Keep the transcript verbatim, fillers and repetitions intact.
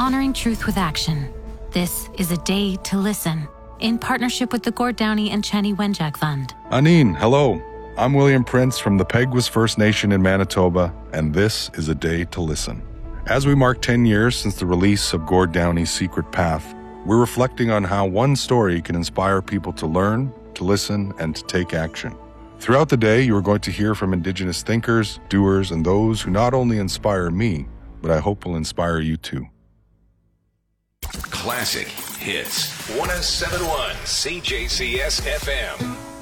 honoring truth with action. This is a day to listen, in partnership with the Gord Downie and Chenny Wenjack Fund. Aneen, hello. I'm William Prince from the Peguis First Nation in Manitoba, and this is a day to listen. As we mark ten years since the release of Gord Downie's Secret Path, we're reflecting on how one story can inspire people to learn, to listen, and to take action. Throughout the day, you are going to hear from Indigenous thinkers, doers, and those who not only inspire me, but I hope will inspire you too. Classic Hits one oh seven point one C J C S F M.